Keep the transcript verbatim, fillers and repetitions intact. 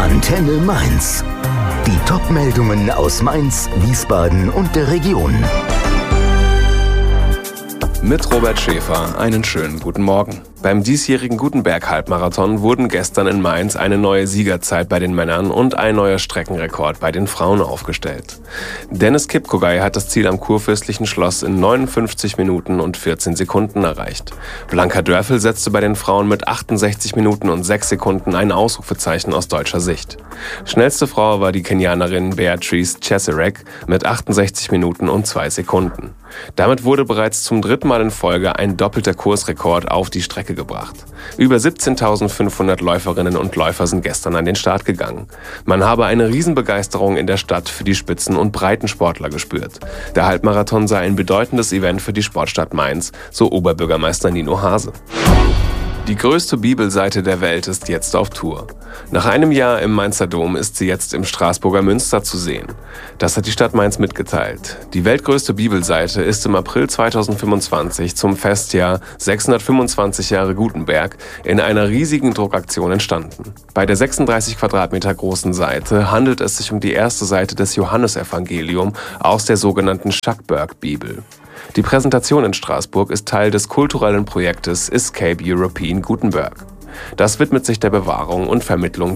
Antenne Mainz. Die Top-Meldungen aus Mainz, Wiesbaden und der Region. Mit Robert Schäfer einen schönen guten Morgen. Beim diesjährigen Gutenberg-Halbmarathon wurden gestern in Mainz eine neue Siegerzeit bei den Männern und ein neuer Streckenrekord bei den Frauen aufgestellt. Dennis Kipkogay hat das Ziel am Kurfürstlichen Schloss in neunundfünfzig Minuten und vierzehn Sekunden erreicht. Blanka Dörfel setzte bei den Frauen mit achtundsechzig Minuten und sechs Sekunden ein Ausrufezeichen aus deutscher Sicht. Schnellste Frau war die Kenianerin Beatrice Cheserek mit achtundsechzig Minuten und zwei Sekunden. Damit wurde bereits zum dritten Mal in Folge ein doppelter Kursrekord auf die Strecke gebracht. Über siebzehntausendfünfhundert Läuferinnen und Läufer sind gestern an den Start gegangen. Man habe eine Riesenbegeisterung in der Stadt für die Spitzen- und Breitensportler gespürt. Der Halbmarathon sei ein bedeutendes Event für die Sportstadt Mainz, so Oberbürgermeister Nino Hase. Die größte Bibelseite der Welt ist jetzt auf Tour. Nach einem Jahr im Mainzer Dom ist sie jetzt im Straßburger Münster zu sehen. Das hat die Stadt Mainz mitgeteilt. Die weltgrößte Bibelseite ist im April zweitausendfünfundzwanzig zum Festjahr sechshundertfünfundzwanzig Jahre Gutenberg in einer riesigen Druckaktion entstanden. Bei der sechsunddreißig Quadratmeter großen Seite handelt es sich um die erste Seite des Johannesevangelium aus der sogenannten Schackburg-Bibel. Die Präsentation in Straßburg ist Teil des kulturellen Projektes Escape European Gutenberg. Das widmet sich der Bewahrung und Vermittlung